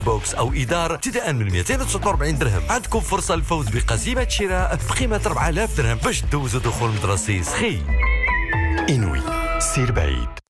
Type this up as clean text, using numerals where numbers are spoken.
بوكس أو إدار ابتداء من 249 درهم. عندكم فرصة للفوز بقسيمة شراء بقيمة 4000 درهم باش تدوزوا دخول مدرسي سخي. إنوي سير بعيد.